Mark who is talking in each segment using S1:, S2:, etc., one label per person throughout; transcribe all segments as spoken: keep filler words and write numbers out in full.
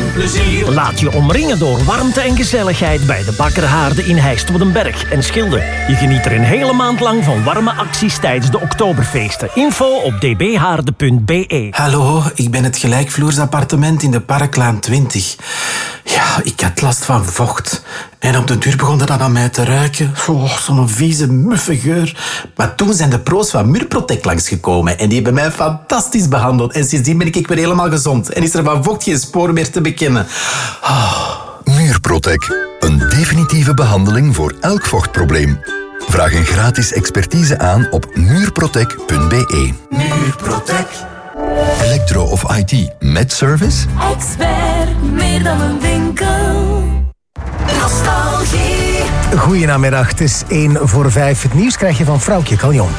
S1: plezier.
S2: Laat je omringen door warmte en gezelligheid bij de Bakkerhaarden in Heist-Woedenberg en Schilde. Je geniet er een hele maand lang van warme acties tijdens de Oktoberfeesten. Info op d b haarden punt b e.
S3: Hallo, ik ben het gelijkvloersappartement in de Parklaan twintig. Ja, ik had last van vocht. En op de duur begon dat aan mij te ruiken. Oh, zo'n vieze, muffe geur. Maar toen zijn de pro's van Muurprotect langsgekomen. En die hebben mij fantastisch behandeld. En sindsdien ben ik weer helemaal gezond. En is er van vocht geen spoor meer te bekennen. Oh.
S4: Muurprotect. Een definitieve behandeling voor elk vochtprobleem. Vraag een gratis expertise aan op muurprotect punt b e.
S3: Muurprotect.
S4: Elektro of I T met service?
S5: Expert, meer dan een winkel. Nostalgie.
S6: Goedenamiddag, het is één voor vijf. Het nieuws krijg je van Vrouwtje Caljon.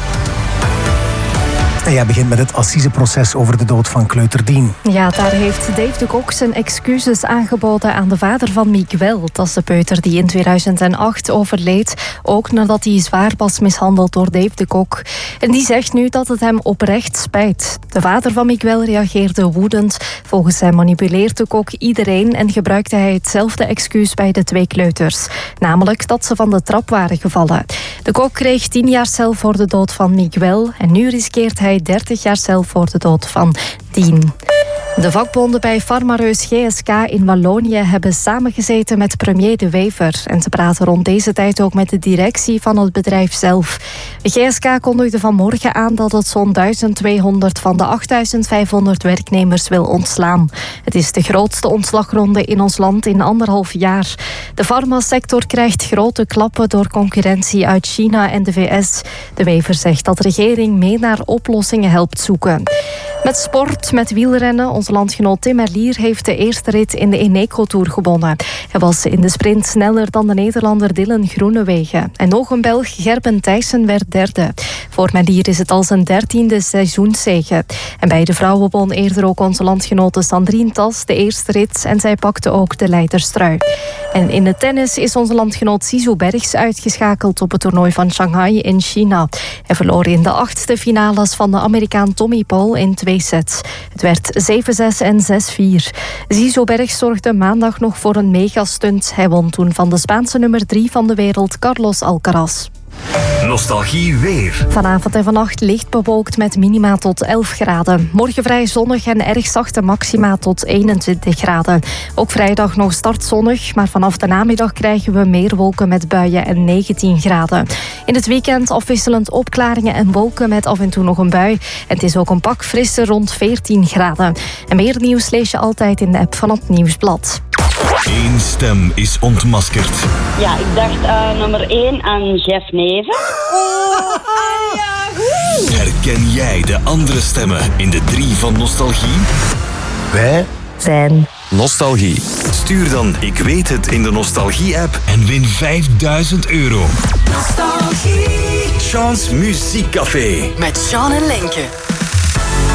S6: En jij begint met het assiseproces over de dood van kleuter Dien.
S7: Ja, daar heeft Dave de Kok zijn excuses aangeboden aan de vader van Miguel. Dat is de peuter die in tweeduizend acht overleed, ook nadat hij zwaar was mishandeld door Dave de Kok. En die zegt nu dat het hem oprecht spijt. De vader van Miguel reageerde woedend. Volgens hem manipuleert de Kok iedereen en gebruikte hij hetzelfde excuus bij de twee kleuters. Namelijk dat ze van de trap waren gevallen. De Kok kreeg tien jaar cel voor de dood van Miguel en nu riskeert hij dertig jaar cel voor de dood van Dien. De vakbonden bij Farmareus G S K in Wallonië hebben samengezeten met premier De Wever. En ze praten rond deze tijd ook met de directie van het bedrijf zelf. De G S K kondigde vanmorgen aan dat het zo'n duizend tweehonderd van de achtduizend vijfhonderd werknemers wil ontslaan. Het is de grootste ontslagronde in ons land in anderhalf jaar. De farmasector krijgt grote klappen door concurrentie uit China en de V S. De Wever zegt dat de regering mee naar oplossingen helpt zoeken. Met sport, met wielrennen. Onze landgenoot Tim Merlier heeft de eerste rit in de Eneco Tour gewonnen. Hij was in de sprint sneller dan de Nederlander Dylan Groenewegen. En nog een Belg, Gerben Thijssen, werd derde. Voor Merlier is het al zijn dertiende seizoenszege. En bij de vrouwen won eerder ook onze landgenote Sandrine Tas de eerste rit en zij pakte ook de leiderstrui. En in het tennis is onze landgenoot Sisu Bergs uitgeschakeld op het toernooi van Shanghai in China. Hij verloor in de achtste finales van de Amerikaan Tommy Paul in twee sets. Het werd zeven zes en zes vier. Sisu Bergs zorgde maandag nog voor een megastunt. Hij won toen van de Spaanse nummer drie van de wereld, Carlos Alcaraz.
S1: Nostalgie weer.
S7: Vanavond en vannacht licht bewolkt met minima tot elf graden. Morgen vrij zonnig en erg zachte maxima tot eenentwintig graden. Ook vrijdag nog startzonnig, maar vanaf de namiddag krijgen we meer wolken met buien en negentien graden. In het weekend afwisselend opklaringen en wolken met af en toe nog een bui. En het is ook een pak frisser rond veertien graden. En meer nieuws lees je altijd in de app van het Nieuwsblad.
S1: Eén stem is ontmaskerd.
S8: Ja, ik dacht uh, nummer één aan Jeff Neven.
S5: Oh, ja,
S1: Herken jij de andere stemmen in de drie van Nostalgie?
S6: Wij
S7: zijn
S1: Nostalgie. Stuur dan Ik weet het in de Nostalgie-app en win vijfduizend euro.
S5: Nostalgie.
S1: Chance Muziekcafé.
S5: Met Sean en Lenke.